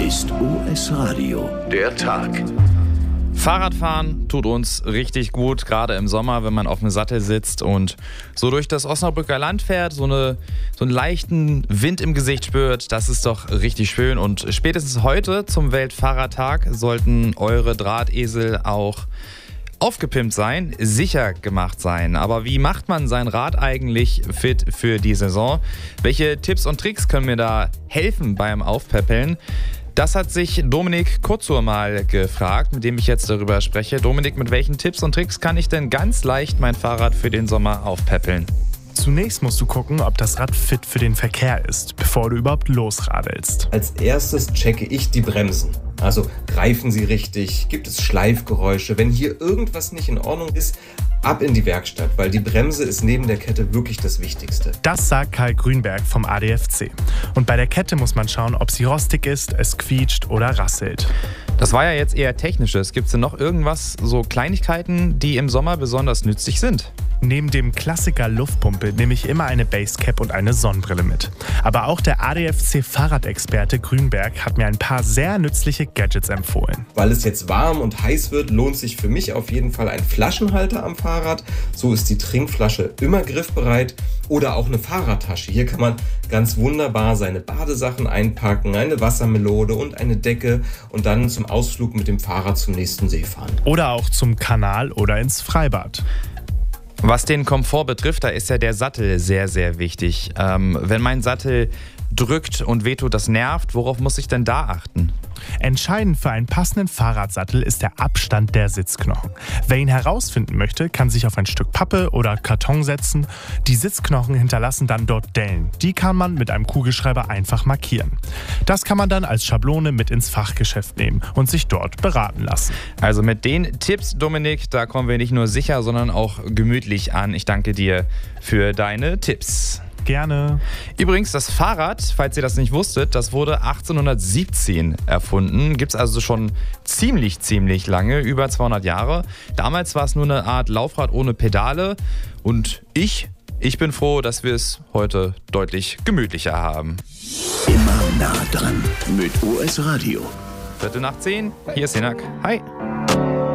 ist US Radio, der Tag. Fahrradfahren tut uns richtig gut, gerade im Sommer, wenn man auf dem Sattel sitzt und so durch das Osnabrücker Land fährt, so einen leichten Wind im Gesicht spürt. Das ist doch richtig schön. Und spätestens heute zum Weltfahrradtag sollten eure Drahtesel auch aufgepimpt sein, sicher gemacht sein. Aber wie macht man sein Rad eigentlich fit für die Saison? Welche Tipps und Tricks können mir da helfen beim Aufpäppeln? Das hat sich Dominik Kurzur mal gefragt, mit dem ich jetzt darüber spreche. Dominik, mit welchen Tipps und Tricks kann ich denn ganz leicht mein Fahrrad für den Sommer aufpäppeln? Zunächst musst du gucken, ob das Rad fit für den Verkehr ist, bevor du überhaupt losradelst. Als erstes checke ich die Bremsen. Also greifen sie richtig? Gibt es Schleifgeräusche? Wenn hier irgendwas nicht in Ordnung ist, ab in die Werkstatt, weil die Bremse ist neben der Kette wirklich das Wichtigste. Das sagt Karl Grünberg vom ADFC. Und bei der Kette muss man schauen, ob sie rostig ist, es quietscht oder rasselt. Das war ja jetzt eher Technisches. Gibt es denn noch irgendwas, so Kleinigkeiten, die im Sommer besonders nützlich sind? Neben dem Klassiker Luftpumpe nehme ich immer eine Basecap und eine Sonnenbrille mit. Aber auch der ADFC-Fahrradexperte Grünberg hat mir ein paar sehr nützliche Gadgets empfohlen. Weil es jetzt warm und heiß wird, lohnt sich für mich auf jeden Fall ein Flaschenhalter am Fahrrad. So ist die Trinkflasche immer griffbereit. Oder auch eine Fahrradtasche. Hier kann man ganz wunderbar seine Badesachen einpacken, eine Wassermelone und eine Decke und dann zum Ausflug mit dem Fahrrad zum nächsten See fahren. Oder auch zum Kanal oder ins Freibad. Was den Komfort betrifft, da ist ja der Sattel sehr, sehr wichtig. Wenn mein Sattel drückt und wehtut, das nervt, worauf muss ich denn da achten? Entscheidend für einen passenden Fahrradsattel ist der Abstand der Sitzknochen. Wer ihn herausfinden möchte, kann sich auf ein Stück Pappe oder Karton setzen. Die Sitzknochen hinterlassen dann dort Dellen. Die kann man mit einem Kugelschreiber einfach markieren. Das kann man dann als Schablone mit ins Fachgeschäft nehmen und sich dort beraten lassen. Also mit den Tipps, Dominik, da kommen wir nicht nur sicher, sondern auch gemütlich an. Ich danke dir für deine Tipps. Gerne. Übrigens, das Fahrrad, falls ihr das nicht wusstet, das wurde 1817 erfunden. Gibt es also schon ziemlich lange, über 200 Jahre. Damals war es nur eine Art Laufrad ohne Pedale. Und ich bin froh, dass wir es heute deutlich gemütlicher haben. Immer nah dran mit US Radio. 9:15, hier ist Hinak. Hi.